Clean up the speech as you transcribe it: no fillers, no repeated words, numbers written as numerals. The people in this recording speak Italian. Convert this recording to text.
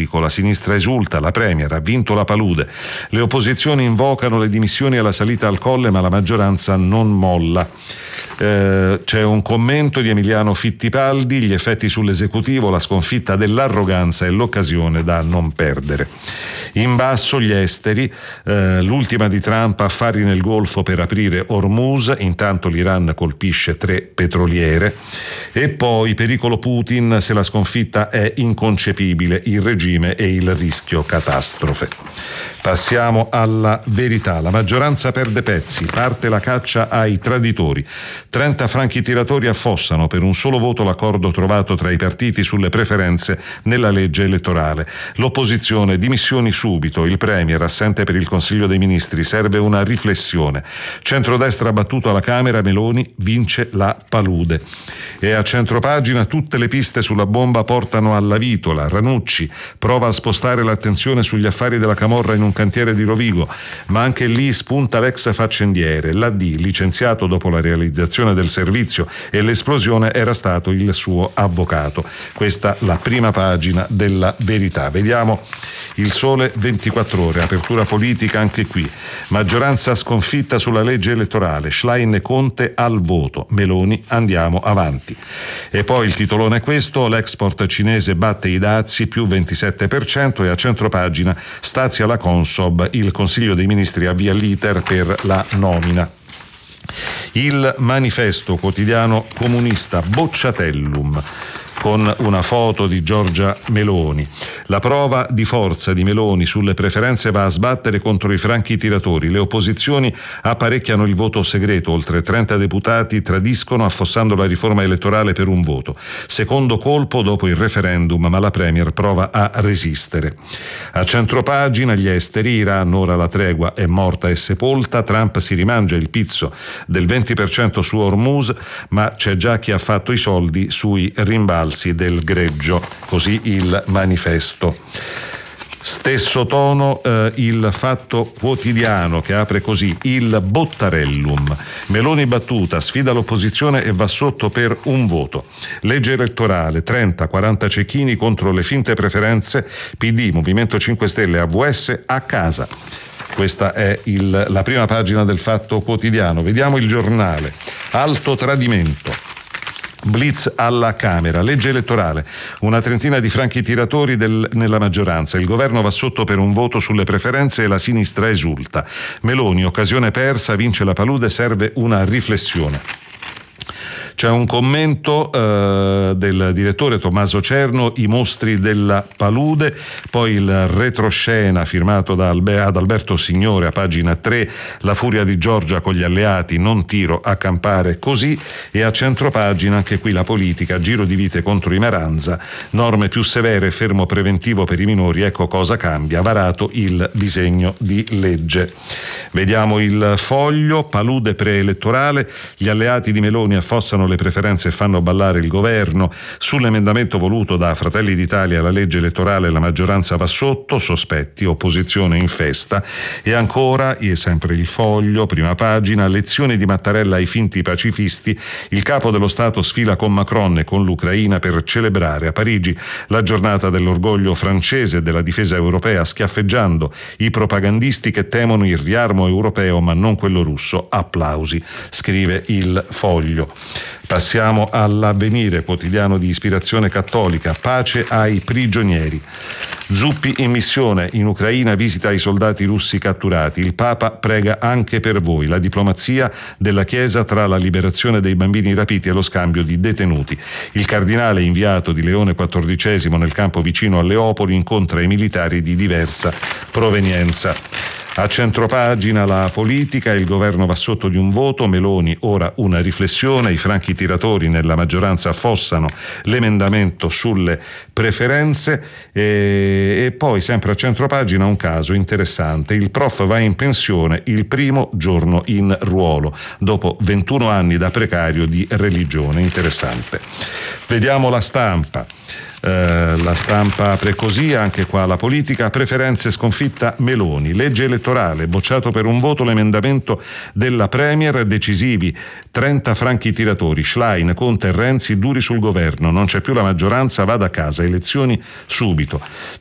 idillico, la sinistra esulta, la Premier ha vinto la palude, le opposizioni invocano le dimissioni e la salita al colle, ma la maggioranza non molla. C'è un commento di Emiliano Fittipaldi: gli effetti sull'esecutivo, la sconfitta dell'arroganza e l'occasione da non perdere. In basso gli esteri, l'ultima di Trump, affari nel Golfo per aprire Hormuz, intanto l'Iran colpisce 3 petroliere, e poi pericolo Putin, se la sconfitta è inconcepibile, il regime e il rischio catastrofe. Passiamo alla Verità. La maggioranza perde pezzi, parte la caccia ai traditori. 30 franchi tiratori affossano per un solo voto l'accordo trovato tra i partiti sulle preferenze nella legge elettorale. L'opposizione, dimissioni subito, il Premier assente per il Consiglio dei Ministri, serve una riflessione. Centrodestra battuto alla Camera, Meloni vince la palude. E a centropagina tutte le piste sulla bomba portano alla Vitola. Ranucci prova a spostare l'attenzione sugli affari della camorra in un cantiere di Rovigo, ma anche lì spunta l'ex faccendiere. L'AD, licenziato dopo la realizzazione del servizio e l'esplosione, era stato il suo avvocato. Questa la prima pagina della Verità. Vediamo Il Sole 24 Ore, apertura politica anche qui. Maggioranza sconfitta sulla legge elettorale, Schlein e Conte al voto, Meloni andiamo avanti. E poi il titolone è questo: l'export cinese batte i dazi, più 27%, e a centropagina stazia la Consob, il Consiglio dei Ministri avvia l'iter per la nomina. Il Manifesto, quotidiano comunista, Bocciatellum, con una foto di Giorgia Meloni. La prova di forza di Meloni sulle preferenze va a sbattere contro i franchi tiratori. Le opposizioni apparecchiano il voto segreto. Oltre 30 deputati tradiscono affossando la riforma elettorale per un voto. Secondo colpo dopo il referendum, ma la Premier prova a resistere. A centropagina gli esteri, Iran, ora la tregua è morta e sepolta. Trump si rimangia il pizzo del 20% su Hormuz, ma c'è già chi ha fatto i soldi sui rimbalzi del greggio, così il Manifesto. Stesso tono il Fatto Quotidiano, che apre così: il Bottarellum, Meloni battuta, sfida l'opposizione e va sotto per un voto. Legge elettorale, 30-40 cecchini contro le finte preferenze, PD, Movimento 5 Stelle, AVS a casa. Questa è la prima pagina del Fatto Quotidiano. Vediamo il Giornale. Alto tradimento. Blitz alla Camera, legge elettorale, una trentina di franchi tiratori nella maggioranza, il governo va sotto per un voto sulle preferenze e la sinistra esulta. Meloni, occasione persa, vince la palude, serve una riflessione. C'è un commento del direttore Tommaso Cerno, i mostri della palude, poi il retroscena firmato da Adalberto Signore a pagina 3, la furia di Giorgia con gli alleati, non tiro a campare così, e a centropagina anche qui la politica, giro di vite contro i Maranza, norme più severe, fermo preventivo per i minori, ecco cosa cambia, varato il disegno di legge. Vediamo il Foglio, palude preelettorale, gli alleati di Meloni affossano le preferenze e fanno ballare il governo. Sull'emendamento voluto da Fratelli d'Italia alla legge elettorale la maggioranza va sotto, sospetti, opposizione in festa. E ancora, sempre il Foglio, prima pagina, lezioni di Mattarella ai finti pacifisti, il capo dello Stato sfila con Macron e con l'Ucraina per celebrare a Parigi la giornata dell'orgoglio francese e della difesa europea, schiaffeggiando i propagandisti che temono il riarmo europeo ma non quello russo. Applausi, scrive il Foglio. Passiamo all'Avvenire, quotidiano di ispirazione cattolica, pace ai prigionieri. Zuppi in missione in Ucraina, visita ai soldati russi catturati. Il Papa prega anche per voi, la diplomazia della Chiesa tra la liberazione dei bambini rapiti e lo scambio di detenuti. Il cardinale inviato di Leone XIV nel campo vicino a Leopoli incontra i militari di diversa provenienza. A centropagina la politica, il governo va sotto di un voto, Meloni ora una riflessione, i franchi tiratori nella maggioranza affossano l'emendamento sulle preferenze e poi sempre a centropagina un caso interessante, il prof va in pensione il primo giorno in ruolo, dopo 21 anni da precario di religione, interessante. Vediamo la Stampa. La Stampa apre così, anche qua la politica, preferenze sconfitta Meloni, legge elettorale, bocciato per un voto l'emendamento della Premier, decisivi 30 franchi tiratori, Schlein, Conte e Renzi duri sul governo, non c'è più la maggioranza, vada a casa, elezioni subito.